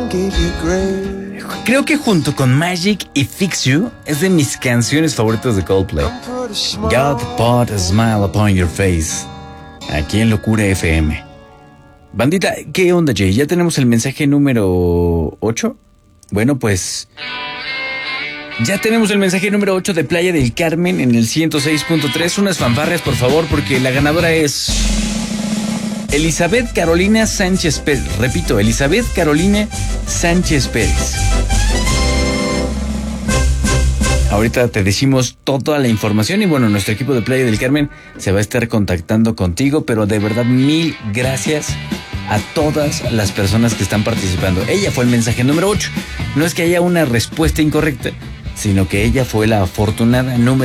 Creo que junto con Magic y Fix You es de mis canciones favoritas de Coldplay. God put a smile upon your face. Aquí en Locura FM. Bandita, ¿qué onda, Jay? ¿Ya tenemos el mensaje número 8? Bueno, pues ya tenemos el mensaje número 8 de Playa del Carmen en el 106.3. Unas fanfarrias, por favor, porque la ganadora es Elizabeth Carolina Sánchez Pérez. Repito, Elizabeth Carolina Sánchez Pérez. Ahorita te decimos toda la información y bueno, nuestro equipo de Playa del Carmen se va a estar contactando contigo, pero de verdad mil gracias a todas las personas que están participando. Ella fue el mensaje número 8. No es que haya una respuesta incorrecta, sino que ella fue la afortunada número